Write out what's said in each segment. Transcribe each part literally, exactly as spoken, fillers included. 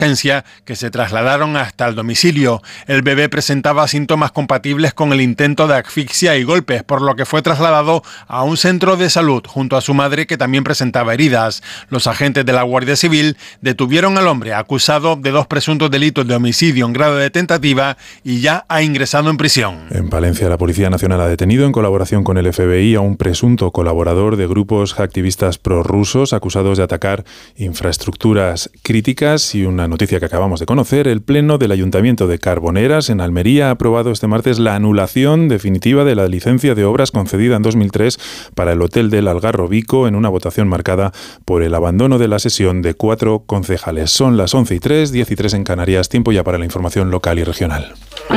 que se trasladaron hasta el domicilio. El bebé presentaba síntomas compatibles con el intento de asfixia y golpes, por lo que fue trasladado a un centro de salud junto a su madre, que también presentaba heridas. Los agentes de la Guardia Civil detuvieron al hombre acusado de dos presuntos delitos de homicidio en grado de tentativa y ya ha ingresado en prisión. En Palencia, la Policía Nacional ha detenido en colaboración con el F B I a un presunto colaborador de grupos activistas prorrusos acusados de atacar infraestructuras críticas. Y una noticia que acabamos de conocer: el Pleno del Ayuntamiento de Carboneras, en Almería, ha aprobado este martes la anulación definitiva de la licencia de obras concedida en dos mil tres para el Hotel del Algarrobico, en una votación marcada por el abandono de la sesión de cuatro concejales. Son las once y tres, diez y tres en Canarias. Tiempo ya para la información local y regional.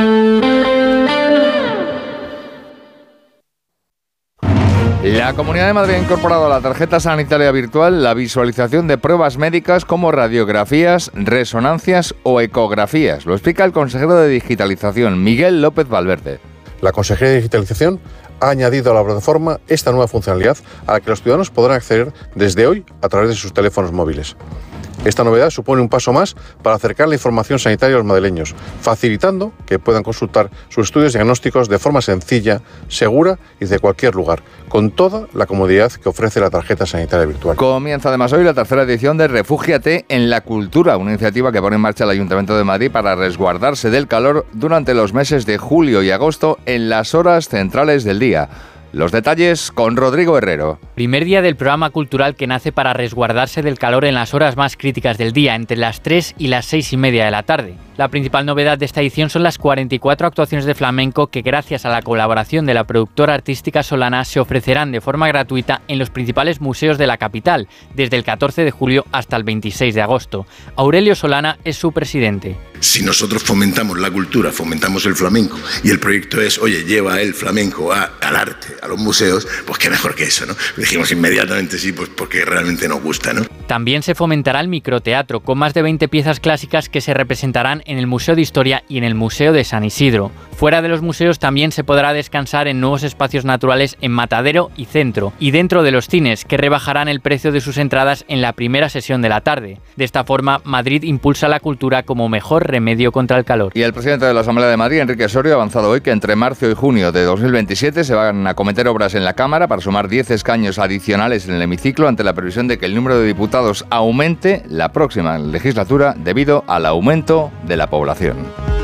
La Comunidad de Madrid ha incorporado a la tarjeta sanitaria virtual la visualización de pruebas médicas como radiografías, resonancias o ecografías. Lo explica el consejero de Digitalización, Miguel López Valverde. La Consejería de Digitalización ha añadido a la plataforma esta nueva funcionalidad a la que los ciudadanos podrán acceder desde hoy a través de sus teléfonos móviles. Esta novedad supone un paso más para acercar la información sanitaria a los madrileños, facilitando que puedan consultar sus estudios diagnósticos de forma sencilla, segura y de cualquier lugar, con toda la comodidad que ofrece la tarjeta sanitaria virtual. Comienza además hoy la tercera edición de Refúgiate en la Cultura, una iniciativa que pone en marcha el Ayuntamiento de Madrid para resguardarse del calor durante los meses de julio y agosto en las horas centrales del día. Los detalles con Rodrigo Herrero. Primer día del programa cultural que nace para resguardarse del calor en las horas más críticas del día, entre las tres y las seis y media de la tarde. La principal novedad de esta edición son las cuarenta y cuatro actuaciones de flamenco que, gracias a la colaboración de la productora artística Solana, se ofrecerán de forma gratuita en los principales museos de la capital, desde el catorce de julio hasta el veintiséis de agosto. Aurelio Solana es su presidente. Si nosotros fomentamos la cultura, fomentamos el flamenco, y el proyecto es, oye, lleva el flamenco a, al arte, a los museos, pues qué mejor que eso, ¿no? Dijimos inmediatamente sí, pues porque realmente nos gusta, ¿no? También se fomentará el microteatro, con más de veinte piezas clásicas que se representarán en el Museo de Historia y en el Museo de San Isidro. Fuera de los museos también se podrá descansar en nuevos espacios naturales en Matadero y Centro, y dentro de los cines, que rebajarán el precio de sus entradas en la primera sesión de la tarde. De esta forma, Madrid impulsa la cultura como mejor remedio contra el calor. Y el presidente de la Asamblea de Madrid, Enrique Sorio, ha avanzado hoy que entre marzo y junio de dos mil veintisiete se van a acometer obras en la Cámara para sumar diez escaños adicionales en el hemiciclo, ante la previsión de que el número de diputados aumente la próxima legislatura debido al aumento de la población.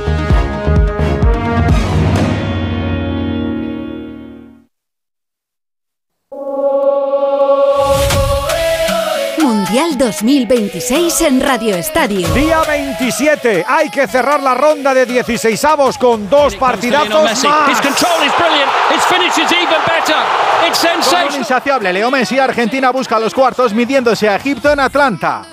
Mundial dos mil veintiséis en Radio Estadio. Día veintisiete. Hay que cerrar la ronda de dieciseisavos con dos partidazos más. Con un insaciable Leo Messi, Argentina busca los cuartos midiéndose a Egipto en Atlanta.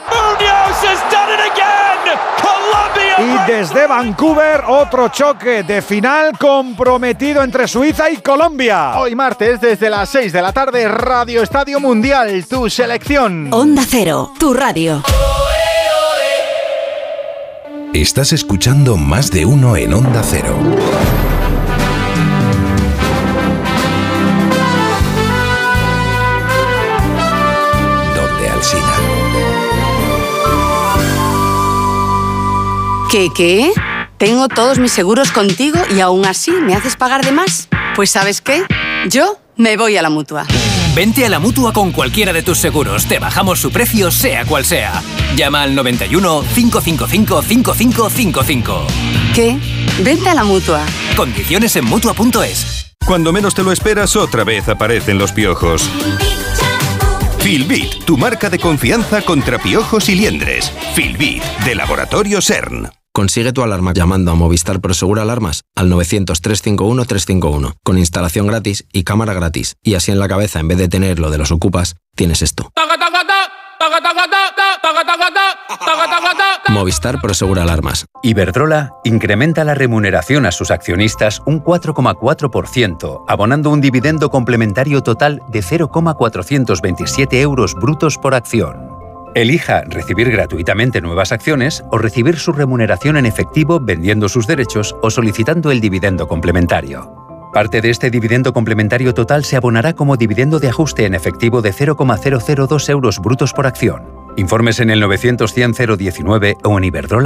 Y desde Vancouver, otro choque de final comprometido entre Suiza y Colombia. Hoy martes, desde las seis de la tarde, Radio Estadio Mundial, tu selección. Onda Cero, tu radio. Estás escuchando Más de Uno en Onda Cero. Donde Alsina. ¿Qué, qué? Tengo todos mis seguros contigo y aún así me haces pagar de más. Pues ¿sabes qué? Yo me voy a la Mutua. Vente a la Mutua con cualquiera de tus seguros. Te bajamos su precio, sea cual sea. Llama al noventa y uno, cinco cinco cinco, cinco cinco cinco cinco. ¿Qué? Vente a la Mutua. Condiciones en Mutua punto es. Cuando menos te lo esperas, otra vez aparecen los piojos. Filbit, tu marca de confianza contra piojos y liendres. Filbit, de Laboratorio CERN. Consigue tu alarma llamando a Movistar Prosegur Alarmas al novecientos, trescientos cincuenta y uno, trescientos cincuenta y uno, con instalación gratis y cámara gratis. Y así en la cabeza, en vez de tener lo de los ocupas, tienes esto. Movistar Prosegur Alarmas. Iberdrola incrementa la remuneración a sus accionistas un cuatro coma cuatro por ciento, abonando un dividendo complementario total de cero coma cuatrocientos veintisiete euros brutos por acción. Elija recibir gratuitamente nuevas acciones o recibir su remuneración en efectivo vendiendo sus derechos o solicitando el dividendo complementario. Parte de este dividendo complementario total se abonará como dividendo de ajuste en efectivo de cero coma cero cero dos euros brutos por acción. Informes en el novecientos, cien, cero diecinueve o en iberdrola.